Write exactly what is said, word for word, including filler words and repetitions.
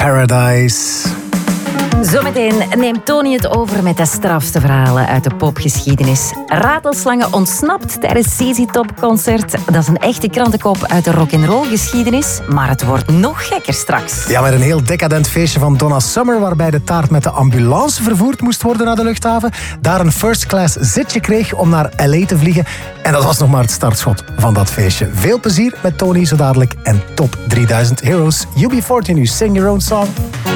Paradise. Zometeen neemt Tony het over met de strafste verhalen uit de popgeschiedenis. Ratelslangen ontsnapt tijdens Z Z Top concert. Dat is een echte krantenkop uit de rock'n'roll geschiedenis. Maar het wordt nog gekker straks. Ja, met een heel decadent feestje van Donna Summer, waarbij de taart met de ambulance vervoerd moest worden naar de luchthaven. Daar een first class zitje kreeg om naar L A te vliegen. En dat was nog maar het startschot van dat feestje. Veel plezier met Tony zo dadelijk en Top drieduizend Heroes. U B veertien nu, Sing Your Own Song.